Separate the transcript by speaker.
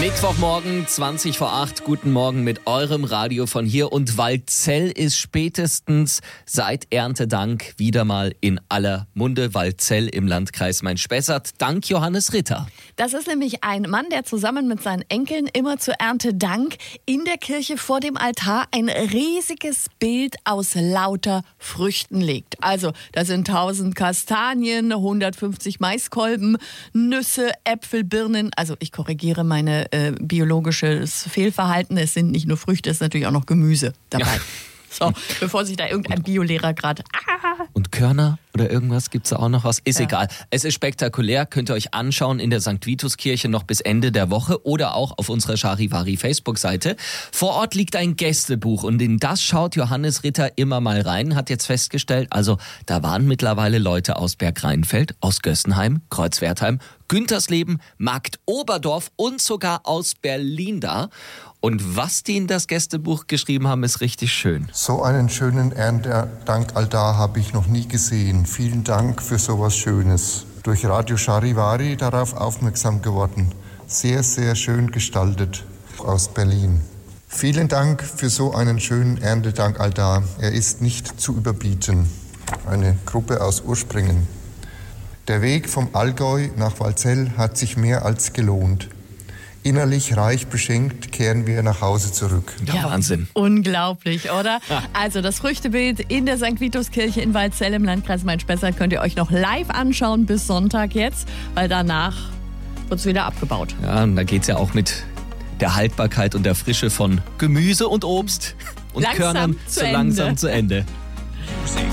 Speaker 1: Mittwochmorgen, 20 vor 8. Guten Morgen mit eurem Radio von hier. Und Waldzell ist spätestens seit Erntedank wieder mal in aller Munde. Waldzell im Landkreis Main-Spessart. Dank Johannes Ritter.
Speaker 2: Das ist nämlich ein Mann, der zusammen mit seinen Enkeln immer zur Erntedank in der Kirche vor dem Altar ein riesiges Bild aus lauter Früchten legt. Also, da sind 1000 Kastanien, 150 Maiskolben, Nüsse, Äpfel, Birnen. Also, ich korrigiere meine biologisches Fehlverhalten. Es sind nicht nur Früchte, es ist natürlich auch noch Gemüse dabei. Ja. So, bevor sich da irgendein Biolehrer gerade...
Speaker 1: Und Körner oder irgendwas, gibt's da auch noch was? Ist egal. Es ist spektakulär, könnt ihr euch anschauen in der St. Vitus-Kirche noch bis Ende der Woche oder auch auf unserer Charivari Facebook-Seite. Vor Ort liegt ein Gästebuch und in das schaut Johannes Ritter immer mal rein, hat jetzt festgestellt, also da waren mittlerweile Leute aus Bergrheinfeld, aus Gössenheim, Kreuzwertheim, Güntersleben, Markt Oberdorf und sogar aus Berlin da. Und was die in das Gästebuch geschrieben haben, ist richtig schön.
Speaker 3: So einen schönen Erntedankaltar habe ich noch nie gesehen. Vielen Dank für sowas Schönes. Durch Radio Charivari darauf aufmerksam geworden. Sehr, sehr schön gestaltet aus Berlin. Vielen Dank für so einen schönen Erntedankaltar. Er ist nicht zu überbieten. Eine Gruppe aus Urspringen. Der Weg vom Allgäu nach Waldzell hat sich mehr als gelohnt. Innerlich reich beschenkt kehren wir nach Hause zurück.
Speaker 1: Ja, Wahnsinn.
Speaker 2: Unglaublich, oder? Ja. Also das Früchtebild in der St. Vitus-Kirche in Waldzell im Landkreis Main-Spessart könnt ihr euch noch live anschauen bis Sonntag jetzt, weil danach wird es wieder abgebaut.
Speaker 1: Ja, und da geht es ja auch mit der Haltbarkeit und der Frische von Gemüse und Obst und Körnern so langsam zu Ende.